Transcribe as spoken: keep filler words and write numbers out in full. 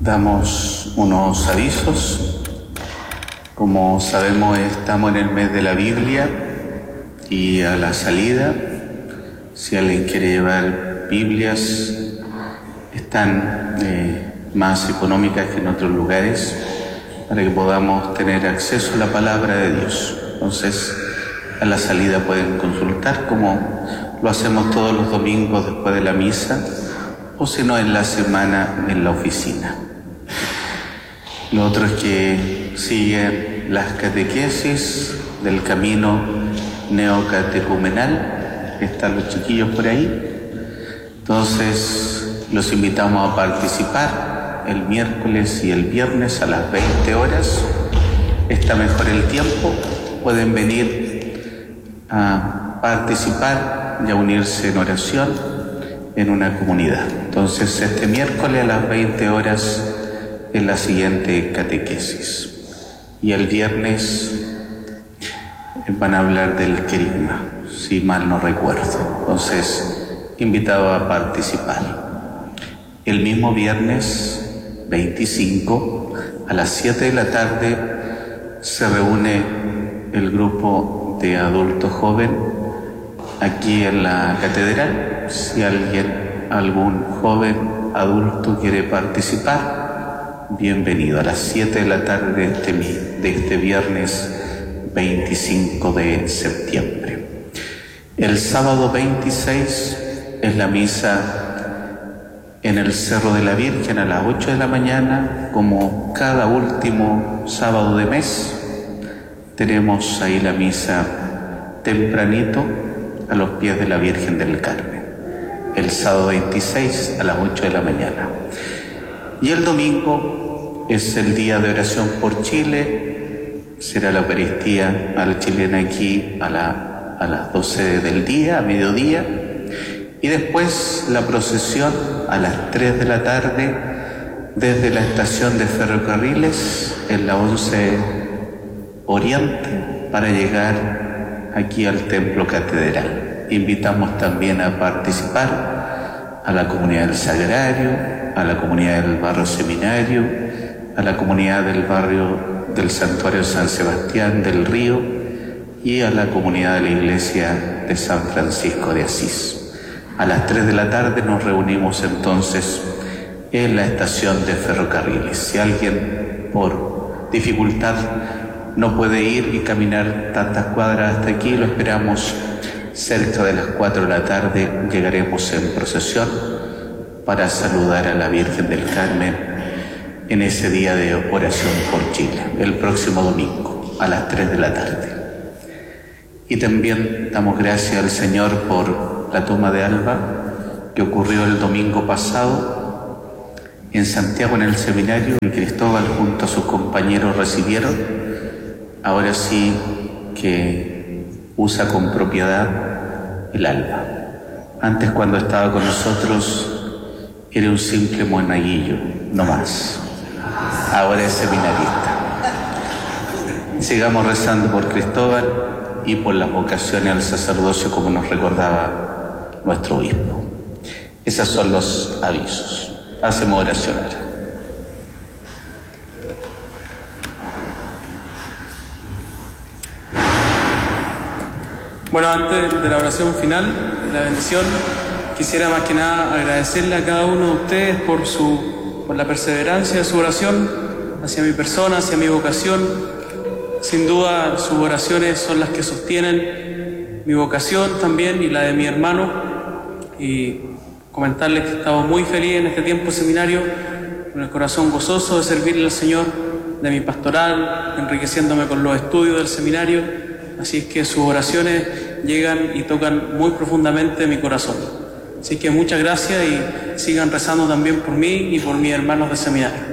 Damos unos avisos. Como sabemos, estamos en el mes de la Biblia y a la salida, si alguien quiere llevar Biblias, están eh, más económicas que en otros lugares para que podamos tener acceso a la palabra de Dios. Entonces, a la salida pueden consultar, como lo hacemos todos los domingos después de la misa, o si no, en la semana en la oficina. Lo otro es que siguen las catequesis del camino neocatecumenal. Están los chiquillos por ahí. Entonces, los invitamos a participar el miércoles y el viernes a las veinte horas. Está mejor el tiempo. Pueden venir a participar y a unirse en oración en una comunidad. Entonces, este miércoles a las veinte horas es la siguiente catequesis. Y el viernes van a hablar del querigma, si mal no recuerdo. Entonces, invitado a participar. El mismo viernes veinticinco, a las siete de la tarde, se reúne el grupo de adultos joven aquí en la catedral. Si alguien, algún joven adulto quiere participar, bienvenido a las siete de la tarde de este, de este viernes veinticinco de septiembre. El sábado veintiséis es la misa en el Cerro de la Virgen a las ocho de la mañana, como cada último sábado de mes. Tenemos ahí la misa tempranito a los pies de la Virgen del Carmen. El sábado veintiséis a las ocho de la mañana. Y el domingo es el día de oración por Chile. Será la Eucaristía a la chilena aquí a, la, a las doce del día, a mediodía. Y después la procesión a las tres de la tarde desde la estación de ferrocarriles en la once Oriente para llegar aquí al Templo Catedral. Invitamos también a participar a la comunidad del Sagrario, a la comunidad del barrio Seminario, a la comunidad del barrio del Santuario San Sebastián del Río y a la comunidad de la iglesia de San Francisco de Asís. A las tres de la tarde nos reunimos entonces en la estación de ferrocarriles. Si alguien por dificultad no puede ir y caminar tantas cuadras hasta aquí, lo esperamos cerca de las cuatro de la tarde. Llegaremos en procesión para saludar a la Virgen del Carmen en ese día de oración por Chile, el próximo domingo a las tres de la tarde. Y también damos gracias al Señor por la toma de Alba que ocurrió el domingo pasado en Santiago, en el seminario, y Cristóbal junto a sus compañeros recibieron. Ahora sí que usa con propiedad el Alba. Antes, cuando estaba con nosotros, era un simple monaguillo, no más. Ahora es seminarista. Sigamos rezando por Cristóbal y por las vocaciones al sacerdocio, como nos recordaba nuestro obispo. Esos son los avisos. Hacemos oración ahora. Bueno, antes de la oración final, de la bendición, quisiera más que nada agradecerle a cada uno de ustedes por, su, por la perseverancia de su oración hacia mi persona, hacia mi vocación. Sin duda, sus oraciones son las que sostienen mi vocación también y la de mi hermano. Y comentarles que estamos muy felices en este tiempo seminario, con el corazón gozoso de servirle al Señor, de mi pastoral, enriqueciéndome con los estudios del seminario. Así es que sus oraciones llegan y tocan muy profundamente mi corazón. Así que muchas gracias y sigan rezando también por mí y por mis hermanos de seminario.